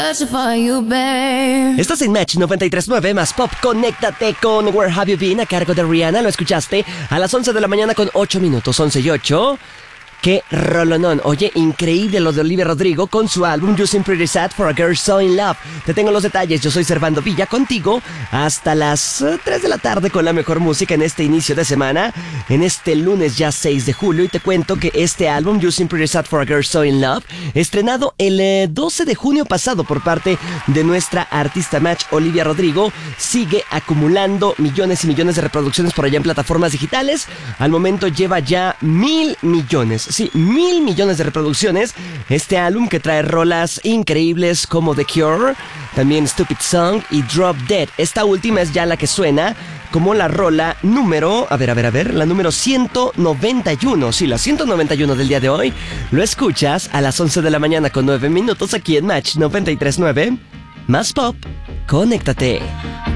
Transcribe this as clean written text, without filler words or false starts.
Estás en Match 93.9 más Pop. Conéctate con Where Have You Been a cargo de Rihanna. Lo escuchaste a las 11 de la mañana con 8 minutos, 11 y 8. ¡Qué rolonón! Oye, increíble lo de Olivia Rodrigo con su álbum You Seem Pretty Sad for a Girl So In Love. Te tengo los detalles, yo soy Servando Villa contigo hasta las 3 de la tarde con la mejor música en este inicio de semana, en este lunes ya 6 de julio. Y te cuento que este álbum You Seem Pretty Sad for a Girl So In Love, estrenado el 12 de junio pasado por parte de nuestra artista Match Olivia Rodrigo, sigue acumulando millones y millones de reproducciones por allá en plataformas digitales. Al momento lleva ya 1,000 millones. Sí, 1,000 millones de reproducciones. Este álbum que trae rolas increíbles como The Cure, también Stupid Song y Drop Dead. Esta última es ya la que suena como la rola número, la número 191. Sí, la 191 del día de hoy. Lo escuchas a las 11 de la mañana con 9 minutos aquí en Match 93.9. Más Pop, conéctate.